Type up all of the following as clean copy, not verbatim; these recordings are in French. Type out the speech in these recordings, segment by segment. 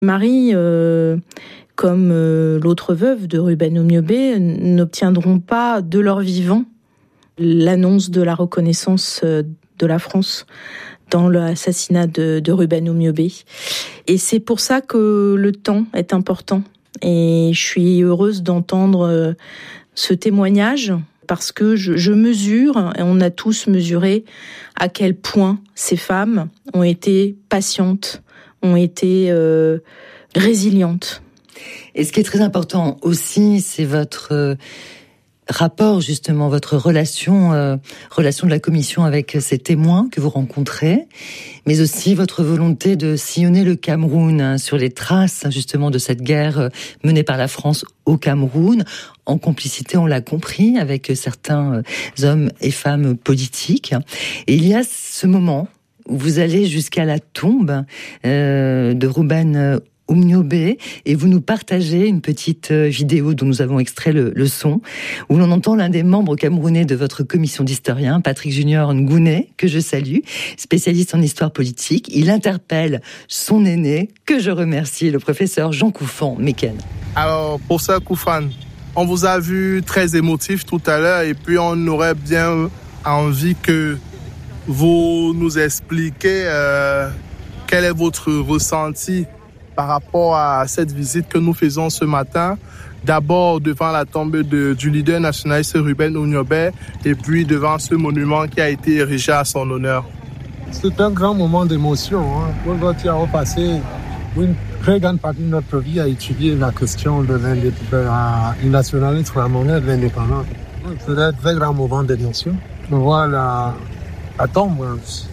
Marie, comme l'autre veuve de Ruben Oumniobé, n'obtiendront pas de leur vivant l'annonce de la reconnaissance de la France dans l'assassinat de Ruben Oumniobé. Et c'est pour ça que le temps est important. Et je suis heureuse d'entendre ce témoignage parce que je mesure, et on a tous mesuré, à quel point ces femmes ont été patientes, ont été résilientes. Et ce qui est très important aussi, c'est votre rapport, justement, votre relation de la commission avec ces témoins que vous rencontrez, mais aussi votre volonté de sillonner le Cameroun sur les traces, justement, de cette guerre menée par la France au Cameroun, en complicité, on l'a compris, avec certains hommes et femmes politiques. Et il y a ce moment où vous allez jusqu'à la tombe de Ruben Oumniobé et vous nous partagez une petite vidéo dont nous avons extrait le son, où l'on entend l'un des membres camerounais de votre commission d'historiens, Patrick Junior Ngouné, que je salue, spécialiste en histoire politique. Il interpelle son aîné, que je remercie, le professeur Jean Koufan-Meken. Alors, professeur Koufan, on vous a vu très émotif tout à l'heure et puis on aurait bien envie que vous nous expliquiez quel est votre ressenti par rapport à cette visite que nous faisons ce matin, d'abord devant la tombe du leader nationaliste Ruben Oumniobé et puis devant ce monument qui a été érigé à son honneur. C'est un grand moment d'émotion. Nous qui avons passé une très grande partie de notre vie à étudier la question de nationalisme camerounais de l'indépendance. C'est un très grand moment d'émotion. On voit la tombe,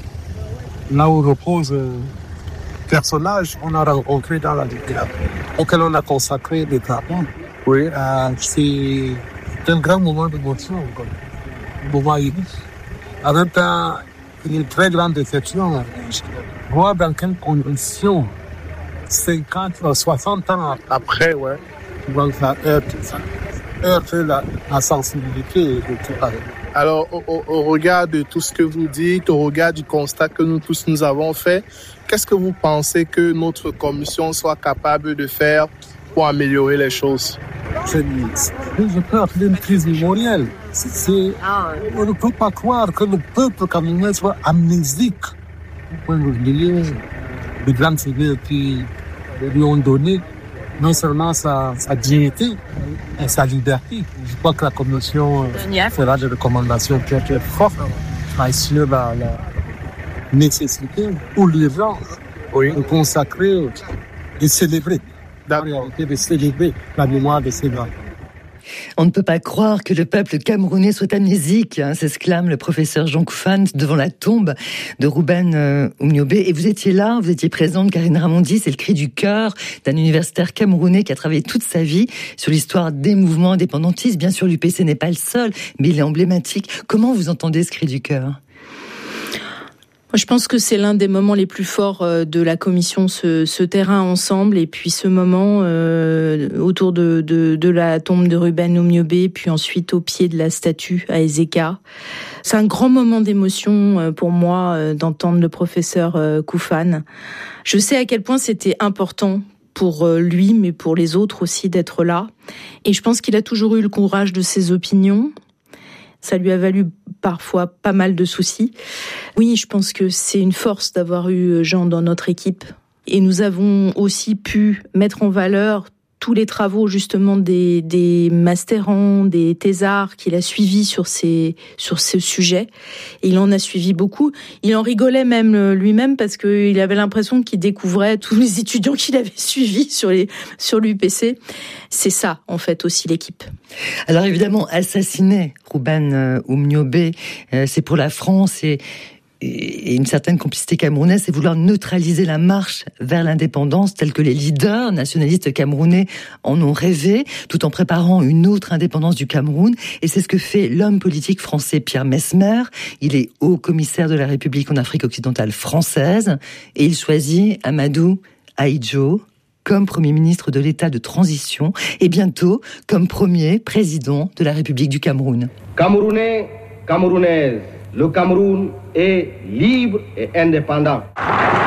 là où repose personnage qu'on a rencontré dans la littérature, auquel on a consacré des travaux. Oui. C'est un grand moment d'émotion, un moment unique. En même temps, une très grande déception. Voir dans quelles conditions, 50 ou 60 ans après, donc ça heurte la sensibilité de tout ça. Alors, au regard de tout ce que vous dites, au regard du constat que nous tous nous avons fait, qu'est-ce que vous pensez que notre commission soit capable de faire pour améliorer les choses? Je peux appeler une crise mémorielle. On ne peut pas croire que le peuple camerounais soit amnésique. Vous pouvez oublier les grandes figures qui lui ont donné non seulement sa dignité et sa liberté. Je crois que la commission fera des recommandations très fortes sur la nécessité ou l'urgence de consacrer et célébrer la mémoire de ces gars. On ne peut pas croire que le peuple camerounais soit amnésique, s'exclame le professeur Jean Koufan devant la tombe de Ruben Oumniobé. Et vous étiez là, vous étiez présente, Karine Ramondi, c'est le cri du cœur d'un universitaire camerounais qui a travaillé toute sa vie sur l'histoire des mouvements indépendantistes. Bien sûr, l'UPC n'est pas le seul, mais il est emblématique. Comment vous entendez ce cri du cœur ? Je pense que c'est l'un des moments les plus forts de la commission, ce terrain ensemble, et puis ce moment autour de la tombe de Ruben Oumniobé, puis ensuite au pied de la statue à Ezeka. C'est un grand moment d'émotion pour moi d'entendre le professeur Koufan. Je sais à quel point c'était important pour lui, mais pour les autres aussi, d'être là. Et je pense qu'il a toujours eu le courage de ses opinions. Ça lui a valu parfois pas mal de soucis. Oui, je pense que c'est une force d'avoir eu Jean dans notre équipe. Et nous avons aussi pu mettre en valeur tous les travaux justement des masterants, des thésards qu'il a suivis sur ce sujet. Et il en a suivi beaucoup. Il en rigolait même lui-même parce qu'il avait l'impression qu'il découvrait tous les étudiants qu'il avait suivis sur l'UPC. C'est ça, en fait, aussi l'équipe. Alors évidemment, assassiner Ruben Oumniobé, c'est pour la France et une certaine complicité camerounaise, c'est vouloir neutraliser la marche vers l'indépendance telle que les leaders nationalistes camerounais en ont rêvé, tout en préparant une autre indépendance du Cameroun. Et c'est ce que fait l'homme politique français Pierre Messmer. Il est haut commissaire de la République en Afrique occidentale française et il choisit Amadou Ahidjo comme Premier ministre de l'État de transition et bientôt comme premier président de la République du Cameroun. Camerounais, Camerounaises, le Cameroun est libre et indépendant.